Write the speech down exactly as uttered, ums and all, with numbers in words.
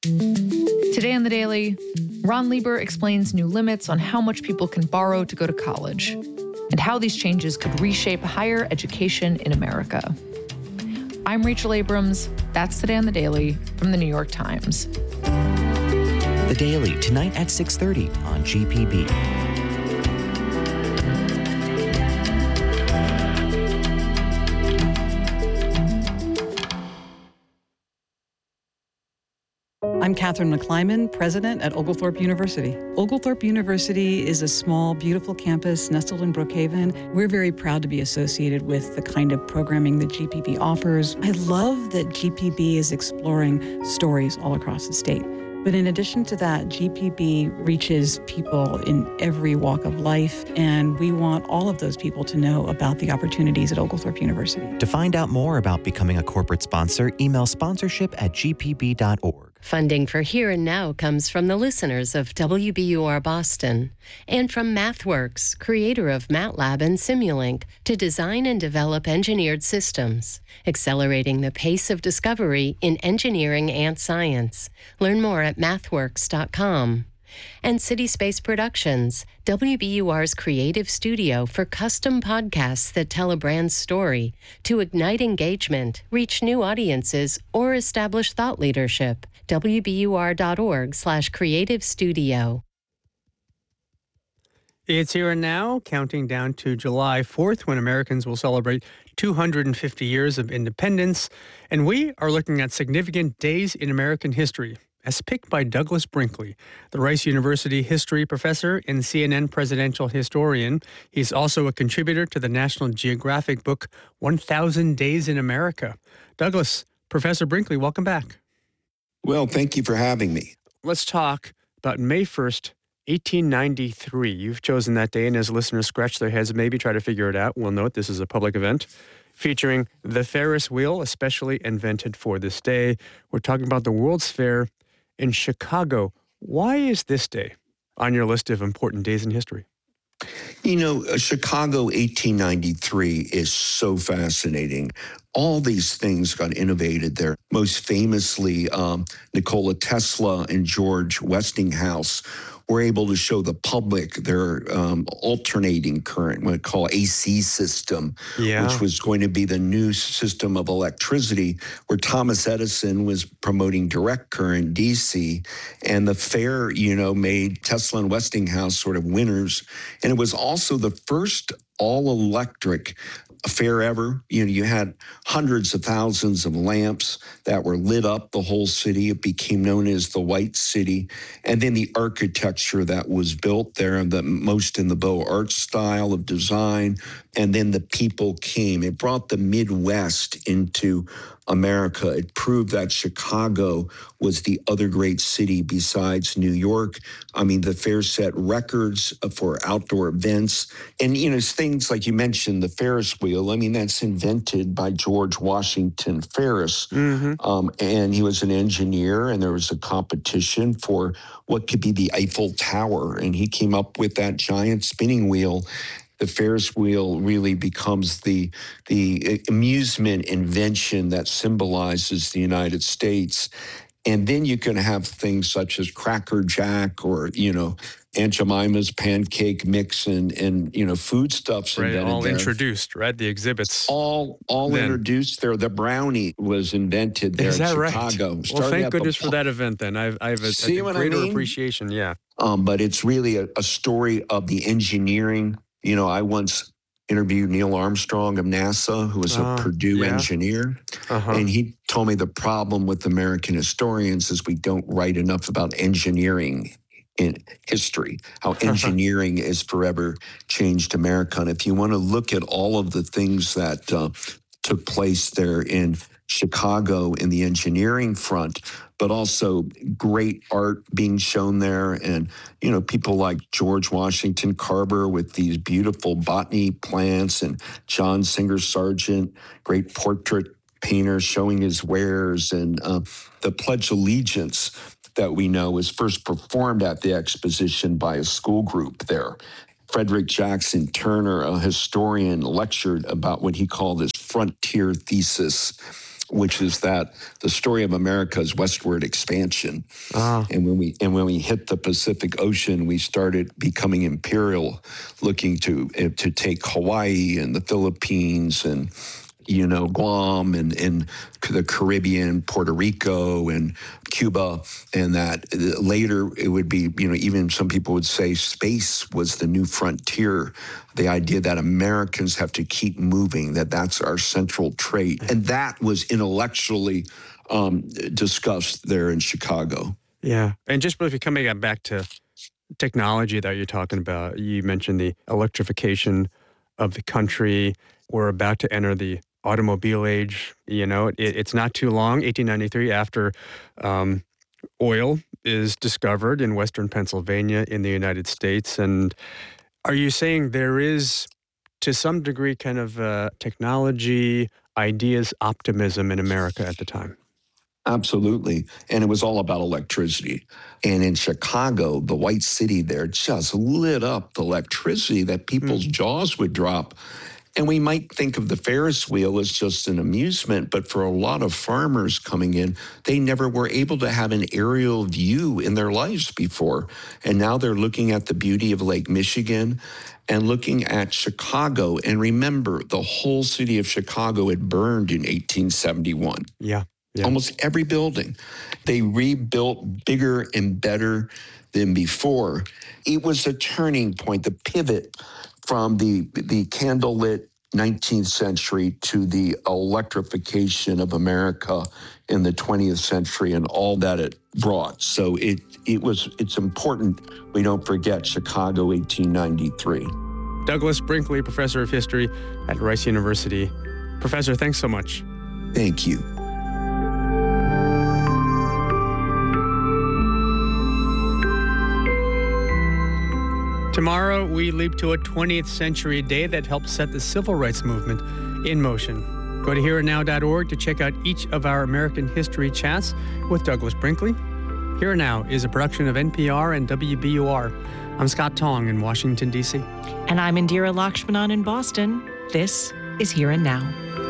Today on The Daily, Ron Lieber explains new limits on how much people can borrow to go to college and how these changes could reshape higher education in America. I'm Rachel Abrams. That's Today on The Daily from The New York Times. The Daily, tonight at six thirty on G P B. I'm Catherine McClyman, president at Oglethorpe University. Oglethorpe University is a small, beautiful campus nestled in Brookhaven. We're very proud to be associated with the kind of programming that G P B offers. I love that G P B is exploring stories all across the state. But in addition to that, G P B reaches people in every walk of life, and we want all of those people to know about the opportunities at Oglethorpe University. To find out more about becoming a corporate sponsor, email sponsorship at g p b dot org. Funding for Here and Now comes from the listeners of W B U R Boston and from MathWorks, creator of MATLAB and Simulink, to design and develop engineered systems, accelerating the pace of discovery in engineering and science. Learn more at mathworks dot com. And City Space Productions, W B U R's creative studio for custom podcasts that tell a brand's story to ignite engagement, reach new audiences, or establish thought leadership. w b u r dot org slash creative studio. It's here and now, counting down to July fourth, when Americans will celebrate two hundred fifty years of independence. And we are looking at significant days in American history, as picked by Douglas Brinkley, the Rice University history professor and C N N presidential historian. He's also a contributor to the National Geographic book, one thousand Days in America. Douglas, Professor Brinkley, welcome back. Well, thank you for having me. Let's talk about May first, eighteen ninety-three. You've chosen that day, and as listeners scratch their heads and maybe try to figure it out, we'll note this is a public event featuring the Ferris wheel, especially invented for this day. We're talking about the World's Fair in Chicago. Why is this day on your list of important days in history? You know, uh, Chicago eighteen ninety-three is so fascinating. All these things got innovated there. Most famously, um, Nikola Tesla and George Westinghouse were able to show the public their um, alternating current, what we call A C system, yeah. which was going to be the new system of electricity, where Thomas Edison was promoting direct current, D C, and the fair, you know, made Tesla and Westinghouse sort of winners. And it was also the first all-electric fair ever. You know, you had hundreds of thousands of lamps that were lit up the whole city. It became known as the White City. And then the architecture that was built there, the most in the Beaux Arts style of design. And then the people came. It brought the Midwest into America. It proved that Chicago was the other great city besides New York. I mean, the fair set records for outdoor events. And, you know, things like you mentioned, the Ferris wheel. I mean, that's invented by George Washington Ferris. Mm-hmm. Um, and he was an engineer, and there was a competition for what could be the Eiffel Tower. And he came up with that giant spinning wheel. The Ferris wheel really becomes the the amusement invention that symbolizes the United States. And then you can have things such as Cracker Jack or, you know, Aunt Jemima's pancake mix and, and you know, foodstuffs. Right, invented all there. introduced, right? The exhibits. All all then. introduced there. The brownie was invented there Is in that Chicago. Right? Well, thank goodness the, for that event then. I've, I have a, See a what greater I mean? appreciation, yeah. Um, but it's really a, a story of the engineering. You know, I once interviewed Neil Armstrong of NASA, who was uh, a Purdue yeah. engineer. Uh-huh. And he told me the problem with American historians is we don't write enough about engineering in history, how engineering has forever changed America. And if you want to look at all of the things that uh, took place there in Chicago in the engineering front, but also great art being shown there. And, you know, people like George Washington Carver with these beautiful botany plants, and John Singer Sargent, great portrait painter showing his wares, and uh, the Pledge of Allegiance that we know was first performed at the exposition by a school group there. Frederick Jackson Turner, a historian, lectured about what he called his frontier thesis, which is that the story of America's westward expansion. Ah. And when we and when we hit the Pacific Ocean, we started becoming imperial, looking to to take Hawaii and the Philippines and you know, Guam and, and the Caribbean, Puerto Rico and Cuba, and that later it would be, you know, even some people would say space was the new frontier. The idea that Americans have to keep moving, that that's our central trait. And that was intellectually um, discussed there in Chicago. Yeah. And just briefly coming back to technology that you're talking about, you mentioned the electrification of the country. We're about to enter the automobile age. You know, it, it's not too long, eighteen ninety-three, after um, oil is discovered in Western Pennsylvania in the United States. And are you saying there is, to some degree, kind of uh, technology, ideas, optimism in America at the time? Absolutely. And it was all about electricity. And in Chicago, the White City there just lit up the electricity that people's mm. jaws would drop. And we might think of the Ferris wheel as just an amusement, but for a lot of farmers coming in, they never were able to have an aerial view in their lives before. And now they're looking at the beauty of Lake Michigan and looking at Chicago. And remember, the whole city of Chicago had burned in eighteen seventy-one. Yeah. Yeah. Almost every building. They rebuilt bigger and better than before. It was a turning point, the pivot from the, the candlelit nineteenth century to the electrification of America in the twentieth century and all that it brought. So it it was it's important we don't forget Chicago eighteen ninety-three. Douglas Brinkley, professor of history at Rice University. Professor, thanks so much. Thank you. Tomorrow, we leap to a twentieth century day that helped set the civil rights movement in motion. Go to here and now dot org to check out each of our American history chats with Douglas Brinkley. Here and Now is a production of N P R and W B U R. I'm Scott Tong in Washington, D C. And I'm Indira Lakshmanan in Boston. This is Here and Now.